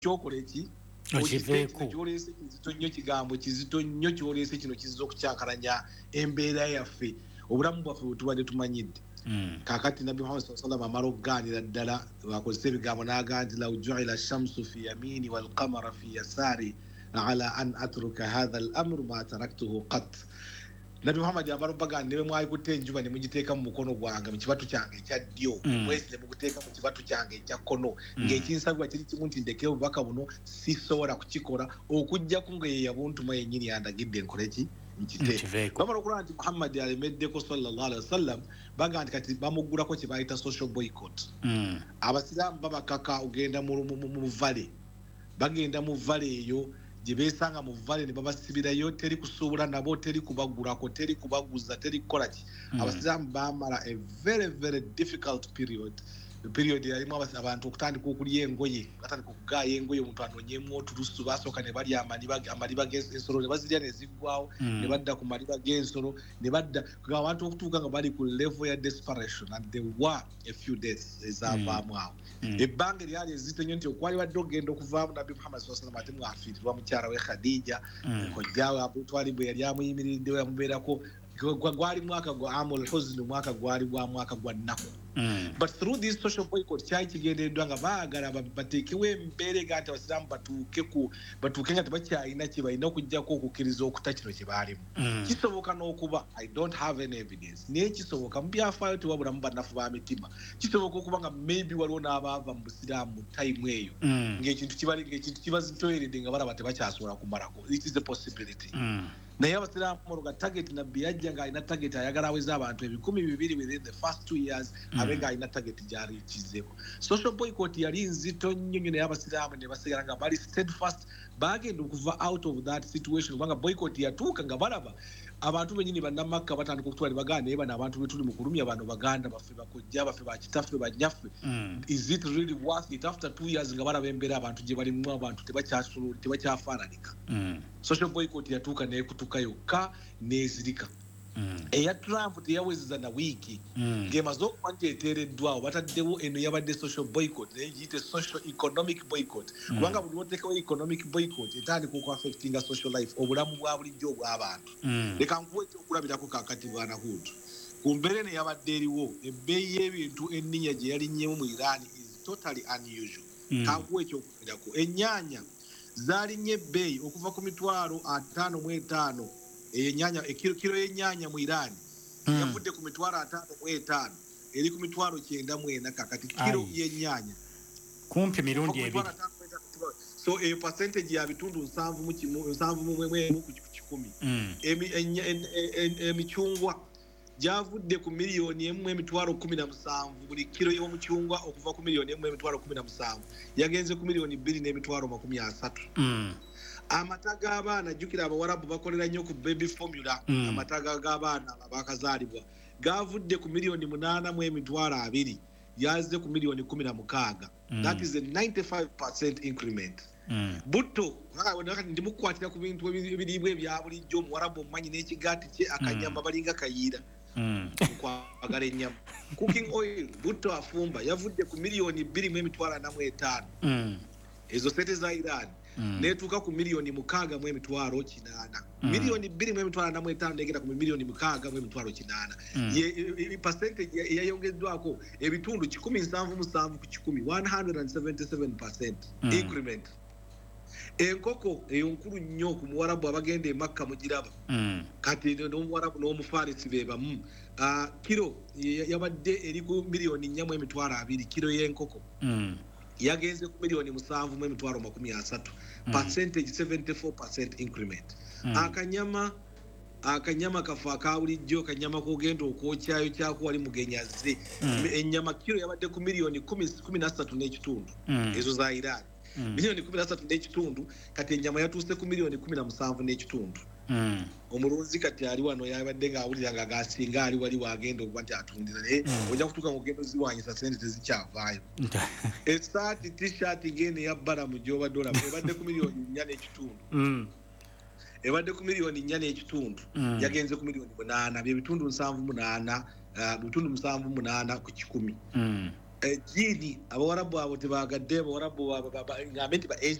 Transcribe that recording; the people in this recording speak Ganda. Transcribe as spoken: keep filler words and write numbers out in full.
kyokoleki okiveeko kyolese kizito nnyo kigambo kizito nnyo kyolese kino kizizo okukyankalanya embeera yaffe obulamu bwaffe bwetubadde tumanyidde kakati nabbi Muhammad sallallahu alaihi wasallam amala okugaanira ddala akozesa ebigambo n'agaa nti law ju'ila shamsu fi yamini wal qamara fi yasari ala an atruka hadha al amru ma taraktuhu qat. Nabi Muhammad amala okubagaa ne bwe mwayikutte enjuba ne mugiteeka mu mukono gwange mu kibatu kyange ekya ddyo mwezi ne muguteeka mu kibatu kyange ekya kkono ng'ekinsabibwa kiri kimu nti ndekere obubaka buno sisobola kukikola okuggyako nga ye yabuntuma yennyini yandagidde nkoleki nkiteeke. bamala okulaba nti Muhammad alemeddeko sallallahu alaihi wasallam bagaa nti kati bamuggulako kye bayita social boycott. Abasiraamu babakaka ogenda mu vale bagenda mu vale eyo gye beesanga mu vale ne babasibirayo teri kusuubula nabo teri kubagulako teri kubaguza teri kukola ki. Abasiraamu baamala a very very difficult period period yalimu abantu okutandika okulya engoye batandika okugaaya engoye omuntu anoonyemu otulusu basooka ne balya amaliba g'ensolo ne bazirya ne ziggwawo ne badda ku maliba g'ensolo ne badda abantu okutuuka nga bali ku level ya desperation and there were a few days ezaavaamu awo. Ebbanga eryali ezito nnyo nti okwali badde ogenda okuvaamu nabbi Muhammad sallallahu alaihi wasallam ate mwafiirirwa mukyala we Khadija kojjaawe Abutwalib bwe yali amuyimiriddewo yamubeerako gwali mwaka gwa amul huzn mwaka gwali gwa mwaka gwa nnaku. But through this social boycott kyali kigendereddwa nga baagala bateekewo embeera ga nti abasiraamu batuuke ku batuuke nga tebakyalina kye balina okuggyako okukkiriza okuta kino kye baalimu. Kisoboka n'okuba I don't have any evidence naye kisoboka mu byafaayo tewabulamu bannafu ba mitima kisoboka okuba nga maybe waliwo n'abaava mu busiraamu mu time eyo ng'ekintu kibali ng'ekintu kibazitoyeredde nga balaba tebakyasobola kumalako. It is a possibility. Naye abasiraamu olwo target nabbi yajja ng'alina target ayagala aweza abantu ebikumi bibiri within the first two years abe ng'alina target gyali kizeeko. Social boycott yali nzito nnyo nnyo naye abasiraamu ne basigala nga bali steadfast bagenda okuva out of that situation kubanga boycott yatuuka nga balaba abantu bennyini bannamakka batandika okutwala baganda naye bano abantu betuli mu kulumya bano baganda baffe bakojja baffe bakitaffe banyaffe is it really worth it after two years nga balaba embeera abantu gye balimu abantu tebakyasobola tebakyafaananika. Social boycott yatuuka naye kutuka yokka n'ezirika. Eya Trump teyawezeza na wiiki ng'emaze okuba nti eteereddwawo bataddewo eno yabadde social boycott naye giyite social economic boycott kubanga buli lwoteekawo economic boycott etandika okuaffectinga social life obulamu bwa bulijjo obw'abantu. Leka nkuwe ekyokulabirako kakati bwana Hudu ku mbeera eno yabadde eriwo ebbeeyi y'ebintu enninya gye yalinnyemu mu Iran is totally unusual. Kankuwe ekyokulabirako ennyaanya zaalinnye ebbeeyi okuva ku mitwalo ataano mu etaano enyanya ekiro kiro y'ennyanya mu Iran yavudde ku mitwalo ataano mu etaano eri ku mitwalo kyenda mu ena kakati kiro y'ennyanya kumpi mirundi ebiri. So a percentage ya bitundu nsanvu mu kimu nsanvu mu mwemu ku kikumi. Emichungwa gyavudde ku miliyoni emu emitwalo kumi na musanvu buli kiro y'omuchungwa okuva ku miliyoni emu emitwalo kumi na musanvu yagenze ku miliyoni bbiri n'emitwalo makumi asatu. Amata g'abaana jjukira abawarabu bakolera nnyo ku baby formula amata g'abaana abakazaalibwa gavudde ku miliyoni munaana mu emitwalo abiri yazze ku miliyoni kumi na mukaaga. That is a ninety-five percent increment. Butto ndimukwatira ku bintu ebiriibwa ebya bulijjo omuwarabu omumanyi n'ekigaati kye akanyama balinga kayiira kwagala ennyama. Cooking oil butto afumba yavudde ku miliyoni bbiri mu emitwalo ana mu etaano ezo sente za Iran netuuka ku miliyoni mukaaga mu emitwalo kinaana. Miliyoni bbiri mu emitwalo ana mu etaano negenda ku miliyoni mukaaga mu emitwalo kinaana. Percentage eyayongeddwako ebitundu kikumi nsanvu musanvu ku kikumi one hundred seventy-seven percent increment. Enkoko eyo nkulu nnyo ku muwarabu abagenda e Makka mugiraba kati n'omuwarabu n'omufarisi be bamu. Kiro yabadde eri ku miliyoni nnya mu emitwalo abiri kiro y'enkoko yagenze ku miliyoni musanvu mu emitwalo makumi asatu. Percentage seventy-four percent increment. Akanyama akanyama kafa ka bulijjo kanyama kogenda okwokyayo kyako wali mugenyaze ennyama kiro yabadde ku miliyoni kumi na ssatu n'ekitundu ezo za Iran. Miliyoni kumi na ssatu n'ekitundu kati ennyama yatuuse ku miliyoni kumi na musanvu n'ekitundu. Omulunzi kati ali wano yabadde ng'awulira nga gasinga ali wali wagenda okuba nti atundira naye ojja kutuuka ng'ogenda oziwanyisa sente tezikyavaayo. Essaati t-shirt ng'eno eya bbalamu gy'obadde olaba ebadde ku miliyoni nnya n'ekitundu. Ebadde ku miliyoni nnya n'ekitundu yagenze ku miliyoni munaana bye bitundu nsanvu munaana bitundu musanvu munaana ku kikumi. jini abawarabu abo tebagadde abawarabu ngambe nti ba